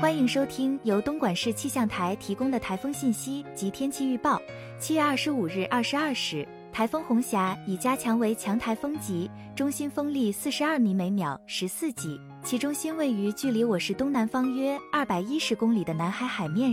欢迎收听由东莞市气象台提供的台风信息及天气预报。7月25日22时，台风红霞已加强为强台风级，中心风力42米每秒14级，其中心位于距离我市东南方约210公里的南海海面